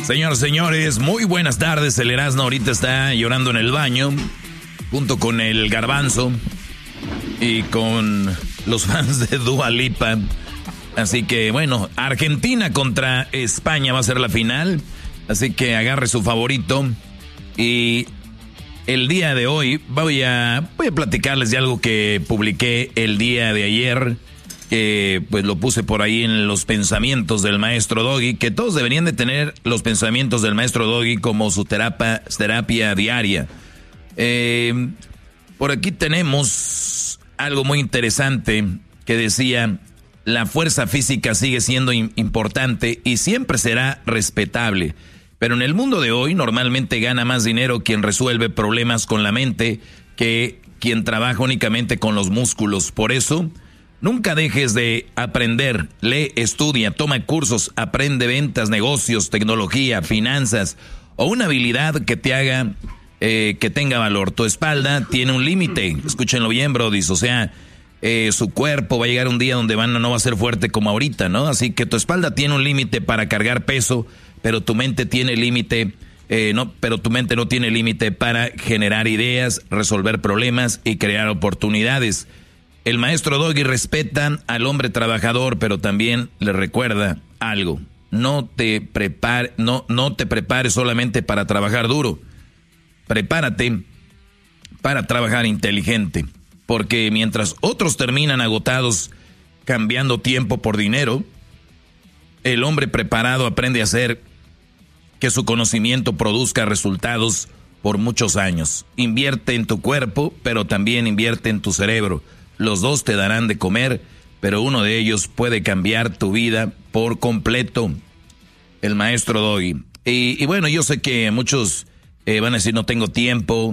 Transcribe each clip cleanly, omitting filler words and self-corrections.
Señoras, señores, muy buenas tardes. El Erasmo ahorita está llorando en el baño, junto con el Garbanzo y con los fans de Dua Lipa. Así que, bueno, Argentina contra España va a ser la final. Así que agarre su favorito. Y el día de hoy voy a platicarles de algo que publiqué el día de ayer. Que pues lo puse por ahí en los pensamientos del maestro Doggy, que todos deberían de tener los pensamientos del maestro Doggy como su terapia diaria. Por aquí tenemos algo muy interesante que decía: la fuerza física sigue siendo importante y siempre será respetable, pero en el mundo de hoy normalmente gana más dinero quien resuelve problemas con la mente que quien trabaja únicamente con los músculos. Por eso, nunca dejes de aprender, lee, estudia, toma cursos, aprende ventas, negocios, tecnología, finanzas o una habilidad que te haga que tenga valor. Tu espalda tiene un límite, escúchenlo bien, brodis, o sea, su cuerpo va a llegar un día donde no va a ser fuerte como ahorita, ¿no? Así que tu espalda tiene un límite para cargar peso, pero tu mente tiene límite, pero tu mente no tiene límite para generar ideas, resolver problemas y crear oportunidades. El maestro Doggy respeta al hombre trabajador, pero también le recuerda algo: no te prepares solamente para trabajar duro. Prepárate para trabajar inteligente, porque mientras otros terminan agotados cambiando tiempo por dinero, el hombre preparado aprende a hacer que su conocimiento produzca resultados por muchos años. Invierte en tu cuerpo, pero también invierte en tu cerebro. Los dos te darán de comer, pero uno de ellos puede cambiar tu vida por completo. El maestro Doggy. Y bueno, yo sé que muchos van a decir no tengo tiempo.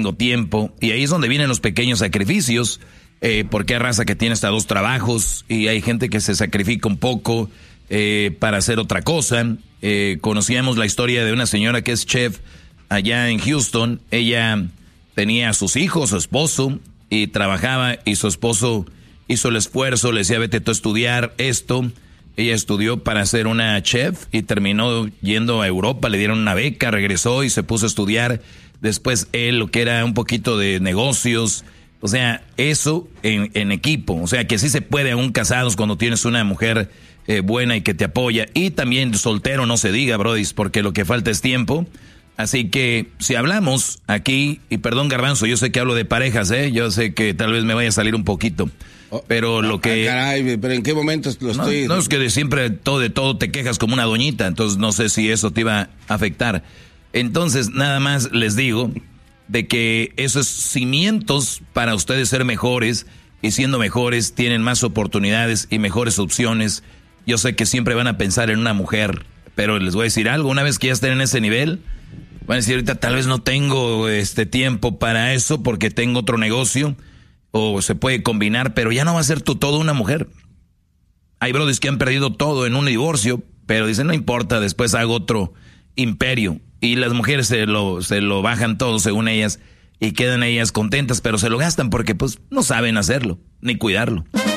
Y ahí es donde vienen los pequeños sacrificios. Porque hay raza que tiene hasta 2 trabajos y hay gente que se sacrifica un poco para hacer otra cosa. Conocíamos la historia de una señora que es chef allá en Houston. Ella tenía a sus hijos, su esposo, y trabajaba, y su esposo hizo el esfuerzo, le decía vete tú a estudiar esto. Ella estudió para ser una chef y terminó yendo a Europa, le dieron una beca, regresó y se puso a estudiar. Después él, lo que era un poquito de negocios. O sea, eso en equipo. O sea, que sí se puede aún casados cuando tienes una mujer buena y que te apoya. Y también soltero, no se diga, brodis, porque lo que falta es tiempo. Así que si hablamos aquí, y perdón Garbanzo, yo sé que hablo de parejas, yo sé que tal vez me vaya a salir un poquito, pero lo que... Caray, pero ¿en qué momento lo estoy...? No, es que de siempre de todo te quejas como una doñita, entonces no sé si eso te iba a afectar. Entonces nada más les digo de que esos cimientos para ustedes ser mejores, y siendo mejores tienen más oportunidades y mejores opciones. Yo sé que siempre van a pensar en una mujer, pero les voy a decir algo, una vez que ya estén en ese nivel... Van a decir ahorita tal vez no tengo tiempo para eso porque tengo otro negocio, o se puede combinar, pero ya no va a ser todo una mujer. Hay brothers que han perdido todo en un divorcio, pero dicen no importa, después hago otro imperio. Y las mujeres se lo bajan todo según ellas y quedan ellas contentas, pero se lo gastan porque pues no saben hacerlo, ni cuidarlo.